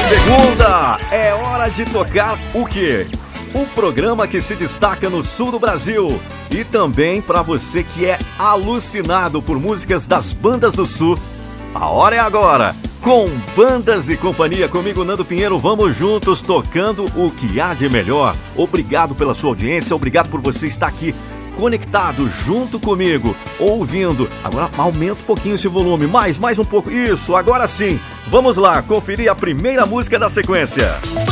Segunda, é hora de tocar o quê? O programa que se destaca no sul do Brasil. E também para você que é alucinado por músicas das bandas do sul. A hora é agora. Com Bandas e Companhia, comigo Nando Pinheiro, vamos juntos tocando o que há de melhor. Obrigado pela sua audiência, obrigado por você estar aqui conectado junto comigo, ouvindo. Agora aumenta um pouquinho esse volume, mais um pouco. Isso, agora sim. Vamos lá, conferir a primeira música da sequência.